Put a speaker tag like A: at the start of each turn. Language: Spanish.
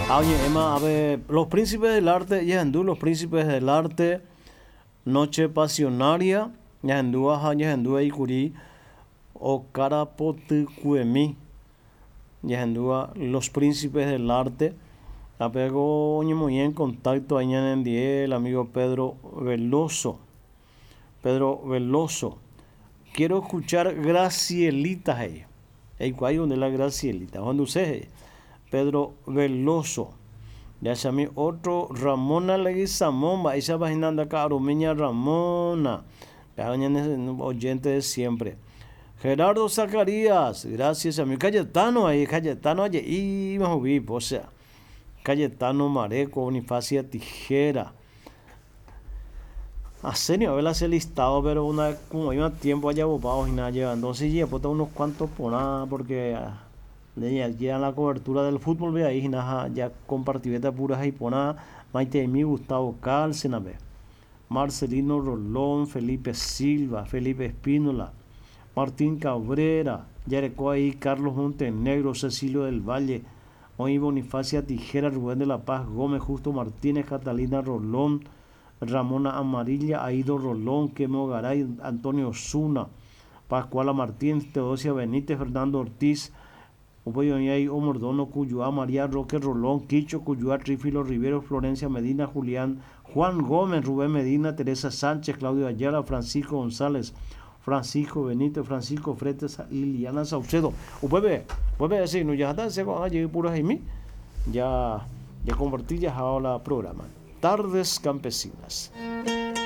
A: Ah, oye, Emma, a ver, los príncipes del arte, Yahendú, los príncipes del arte, noche pasionaria, Yahendú, ajá, Yahendú, Ikuri, o Carapotucuemi, Yahendú, los príncipes del arte, apego, oye, muy en contacto, ahí en el amigo Pedro Veloso, quiero escuchar Gracielita, hey, el cual de la Gracielita, cuando usted, Pedro Veloso. Ya se mi otro Ramona Leguizamón, va esa página anda caro, miña Ramona, oyente de siempre. Gerardo Zacarías, gracias a mi Cayetano ahí, Cayetano allí, y me vi, o sea, Cayetano Mareco, Bonifacia Tijera. Asenio, a ver ese listado, pero una, como hay un tiempo allá bopados y nada lleva, entonces ya pues unos cuantos por nada, porque ya la cobertura del fútbol ve ahí ya compartibeta puras y pona Maite mi Gustavo Cárcena ve Marcelino Rolón, Felipe Silva, Felipe Espínola, Martín Cabrera, Yareco ahí Carlos Montenegro, Cecilio del Valle, hoy Bonifacia Tijera, Rubén de la Paz, Gómez Justo Martínez, Catalina Rolón, Ramona Amarilla, Aido Rolón, Quemo Garay, Antonio Zuna, Pascuala Martínez, Teodosia Benítez, Fernando Ortiz, Upayoñay, Omordono, Cuyuá, María Roque Rolón, Quicho, Cuyuá, Trífilo Rivero, Florencia Medina, Julián, Juan Gómez, Rubén Medina, Teresa Sánchez, Claudio Ayala, Francisco González, Francisco Benítez, Francisco Fretes, Liliana Saucedo. Puede decir, no ya está, se va a llegar puras y mí. Ya compartí ya ahora programa. Tardes Campesinas.